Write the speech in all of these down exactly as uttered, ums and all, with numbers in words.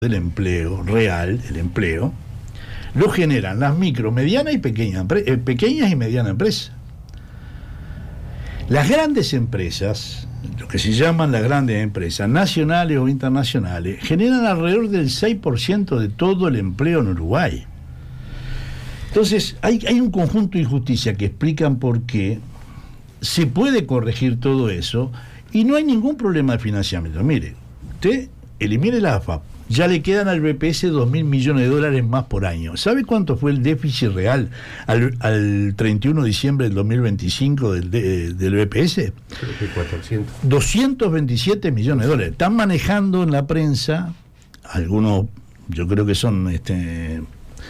del empleo real, el empleo, lo generan las micro, medianas y pequeñas, eh, pequeñas y medianas empresas. Las grandes empresas, lo que se llaman las grandes empresas, nacionales o internacionales, generan alrededor del seis por ciento de todo el empleo en Uruguay. Entonces, hay, hay un conjunto de injusticias que explican por qué se puede corregir todo eso y no hay ningún problema de financiamiento. Mire, usted elimine la A F A P, ya le quedan al B P S dos mil millones de dólares más por año. ¿Sabe cuánto fue el déficit real al, al treinta y uno de diciembre del dos mil veinticinco del, de, del B P S? Creo que cuatrocientos. doscientos veintisiete millones de dólares. Están manejando en la prensa, algunos, yo creo que son, este,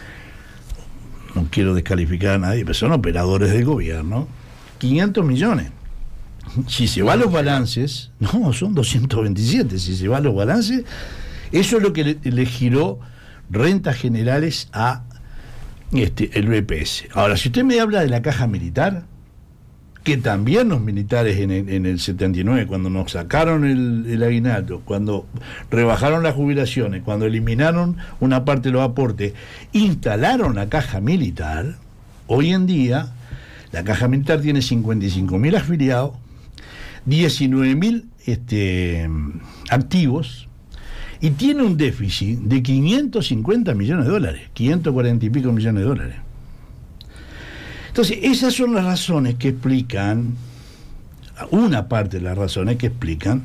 no quiero descalificar a nadie, pero son operadores del gobierno, quinientos millones. Si se va a los balances, no, son doscientos veintisiete, si se va a los balances, eso es lo que le, le giró rentas generales a este, el B P S. Ahora, si usted me habla de la caja militar, que también los militares en el, en el setenta y nueve, cuando nos sacaron el, el aguinaldo, cuando rebajaron las jubilaciones, cuando eliminaron una parte de los aportes, instalaron la caja militar, hoy en día la caja militar tiene cincuenta y cinco mil afiliados, diecinueve mil este, activos, y tiene un déficit de quinientos cincuenta millones de dólares, quinientos cuarenta y pico millones de dólares. Entonces, esas son las razones que explican, una parte de las razones que explican,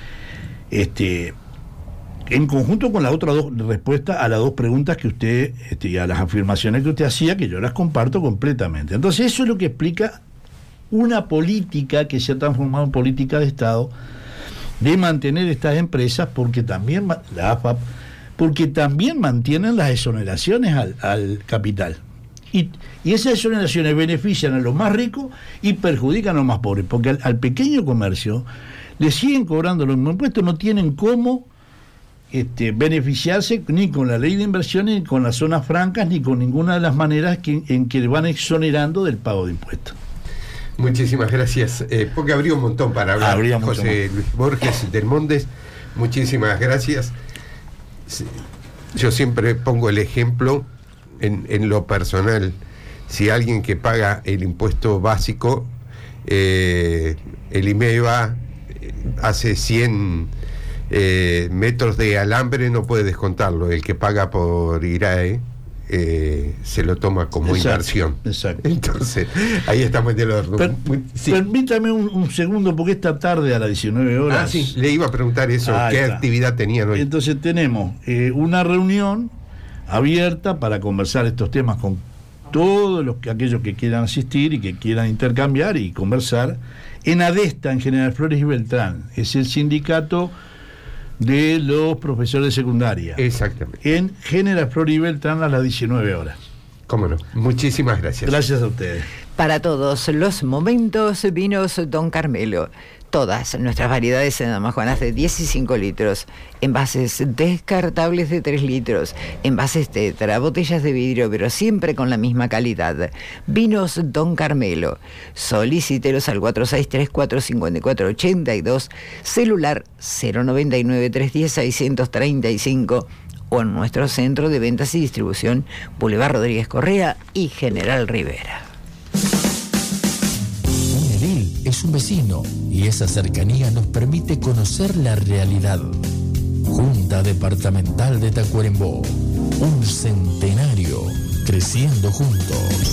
este, en conjunto con las otras dos respuestas a las dos preguntas que usted, este, a las afirmaciones que usted hacía, que yo las comparto completamente. Entonces, eso es lo que explica una política que se ha transformado en política de Estado, de mantener estas empresas, porque también la A F A P, porque también mantienen las exoneraciones al, al capital. Y, y esas exoneraciones benefician a los más ricos y perjudican a los más pobres, porque al, al pequeño comercio le siguen cobrando los mismos impuestos, no tienen cómo este, beneficiarse ni con la ley de inversiones, ni con las zonas francas, ni con ninguna de las maneras que, en que le van exonerando del pago de impuestos. Muchísimas gracias, eh, porque habría un montón para hablar. Habría José Luis Borges del Montes, muchísimas gracias. Yo siempre pongo el ejemplo en, en lo personal. Si alguien que paga el impuesto básico, eh, el I M E va, hace cien eh, metros de alambre, no puede descontarlo. El que paga por IRAE Eh, se lo toma como exacto, inversión. Exacto. Entonces, ahí estamos de los... Per, sí. Permítame un, un segundo, porque esta tarde a las diecinueve horas... Ah, sí, le iba a preguntar eso, ah, ¿qué está. actividad tenían hoy? Entonces tenemos eh, una reunión abierta para conversar estos temas con todos los aquellos que quieran asistir y que quieran intercambiar y conversar en ADESTA, en General Flores y Beltrán. Es el sindicato de los profesores de secundaria. Exactamente. En General Flores y Beltrán a las diecinueve horas. Cómo no. Muchísimas gracias. Gracias a ustedes. Para todos los momentos, vinos Don Carmelo. Todas nuestras variedades en damajuanas de diez y cinco litros, envases descartables de tres litros, envases tetra, botellas de vidrio, pero siempre con la misma calidad. Vinos Don Carmelo. Solicítelos al cuatro seis tres cuatro cinco cuatro ocho dos, celular cero noventa y nueve tres diez seiscientos treinta y cinco o en nuestro centro de ventas y distribución, Boulevard Rodríguez Correa y General Rivera. Es un vecino y esa cercanía nos permite conocer la realidad. Junta Departamental de Tacuarembó, un centenario creciendo juntos.